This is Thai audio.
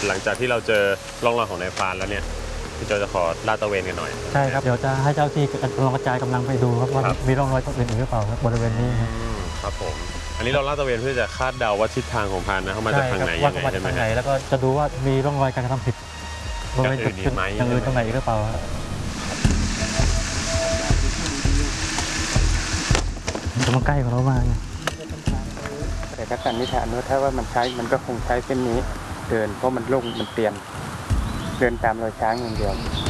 หลังจากที่เราเจอร่องรอยของนายพรานแล้วเนี่ยพี่โจจะขอลาดตระเวนกันหน่อยใช่ครับเดี๋ยวจะให้เจ้าที่ลองกระจายกำลังไปดูครับว่ามีร่องรอยอื่นหรือเปล่าครับบริเวณนี้ครับครับผมอันนี้เราลาดตระเวนเพื่อจะคาดเดาว่าทิศทางของพรานนะเขามาจากทางไหนยังไงใช่ไหมครับแล้วก็จะดูว่ามีร่องรอยการกระทำผิดบริเวณจุดอย่างอื่นตรงไหนหรือเปล่ามันใกล้ของเรามากแต่ถ้าสันนิษฐานว่าถ้าว่ามันก็คงใช้เส้นนี้เดินเพราะมันโล่งมันเตียนเดินตามรอยช้างอย่างเดียว